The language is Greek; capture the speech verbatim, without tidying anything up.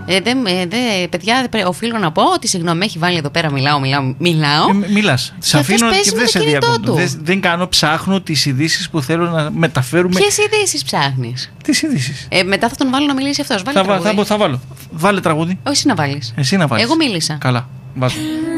Ε, δε, δε, παιδιά, δε, οφείλω να πω ότι συγγνώμη, έχει βάλει εδώ πέρα, μιλάω, μιλάω. μιλάω ε, Μιλάς. Σε αφήνω και δεν σε διακόπτω. Δεν, δεν κάνω, ψάχνω τις ειδήσεις που θέλω να μεταφέρουμε. Ποιες ειδήσεις ψάχνεις? Τις ειδήσεις. Ε, μετά θα τον βάλω να μιλήσει αυτός. Βάλε θα, τραγούδι. Θα, θα, θα βάλω. Βάλε τραγούδι. Όχι, εσύ να βάλεις. Εσύ να βάλεις. Εγώ μίλησα. Καλά. Βάζω.